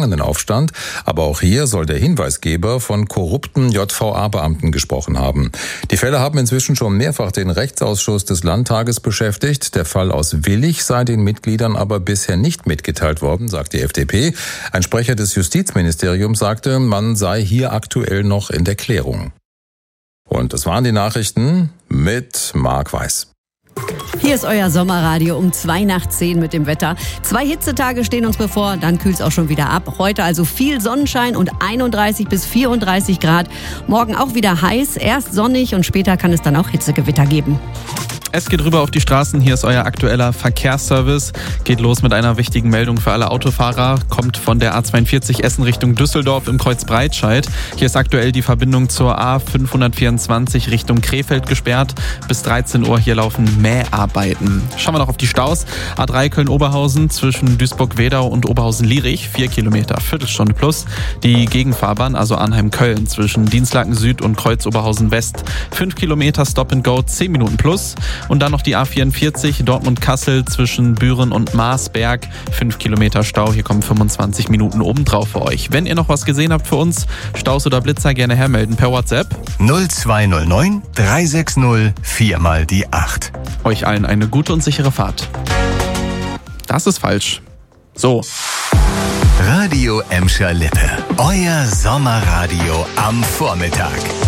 Gefangenenaufstand. Aber auch hier soll der Hinweisgeber von korrupten JVA-Beamten gesprochen haben. Die Fälle haben inzwischen schon mehrfach den Rechtsausschuss des Landtages beschäftigt. Der Fall aus Willich sei den Mitgliedern aber bisher nicht mitgeteilt worden, sagt die FDP. Ein Sprecher des Justizministeriums sagte, man sei hier aktuell noch in der Klärung. Und das waren die Nachrichten mit Marc Weiß. Hier ist euer Sommerradio um 9:02 mit dem Wetter. 2 Hitzetage stehen uns bevor, dann kühlt es auch schon wieder ab. Heute also viel Sonnenschein und 31 bis 34 Grad. Morgen auch wieder heiß, erst sonnig und später kann es dann auch Hitzegewitter geben. Es geht rüber auf die Straßen. Hier ist euer aktueller Verkehrsservice. Geht los mit einer wichtigen Meldung für alle Autofahrer. Kommt von der A42 Essen Richtung Düsseldorf im Kreuz Breitscheid. Hier ist aktuell die Verbindung zur A524 Richtung Krefeld gesperrt. Bis 13 Uhr hier laufen Mäharbeiten. Schauen wir noch auf die Staus. A3 Köln-Oberhausen zwischen Duisburg-Wedau und Oberhausen-Lierich. 4 Kilometer, Viertelstunde plus. Die Gegenfahrbahn, also Arnheim-Köln zwischen Dienstlaken Süd und Kreuz Oberhausen West. 5 Kilometer Stop and Go, 10 Minuten plus. Und dann noch die A44 Dortmund-Kassel zwischen Büren und Marsberg. 5 Kilometer Stau, hier kommen 25 Minuten obendrauf für euch. Wenn ihr noch was gesehen habt für uns, Staus oder Blitzer, gerne hermelden per WhatsApp. 0209 360 4 mal die 8. Euch allen eine gute und sichere Fahrt. Das ist falsch. So. Radio Emscher Lippe. Euer Sommerradio am Vormittag.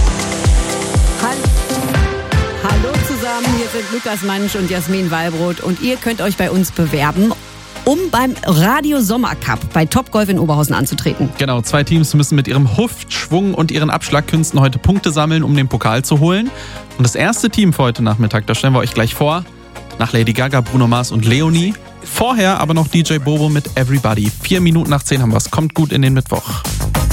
Hallo zusammen, hier sind Lukas Mansch und Jasmin Wallbrot und ihr könnt euch bei uns bewerben, um beim Radio Sommercup bei Topgolf in Oberhausen anzutreten. Genau, 2 Teams müssen mit ihrem Hüftschwung und ihren Abschlagkünsten heute Punkte sammeln, um den Pokal zu holen. Und das erste Team für heute Nachmittag, das stellen wir euch gleich vor, nach Lady Gaga, Bruno Mars und Leonie. Vorher aber noch DJ Bobo mit Everybody. 4 Minuten nach 10 haben wir es. Kommt gut in den Mittwoch.